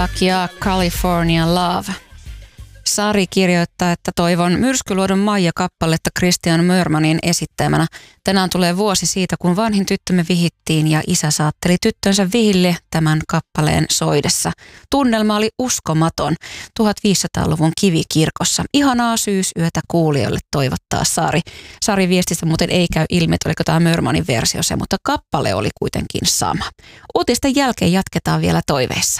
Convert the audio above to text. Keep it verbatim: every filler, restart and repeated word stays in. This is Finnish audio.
Tupac ja California Love. Sari kirjoittaa, että toivon Myrskyluodon Maija-kappaletta Christian Mörmanin esittämänä. Tänään tulee vuosi siitä, kun vanhin tyttömme vihittiin ja isä saatteli tyttönsä vihille tämän kappaleen soidessa. Tunnelma oli uskomaton. tuhatviisisataaluvun kivikirkossa. Ihanaa syysyötä kuulijoille, toivottaa Sari. Sari viestistä muuten ei käy ilmi, että oliko tämä Mörmanin versio se, mutta kappale oli kuitenkin sama. Uutisten jälkeen jatketaan vielä toiveissa.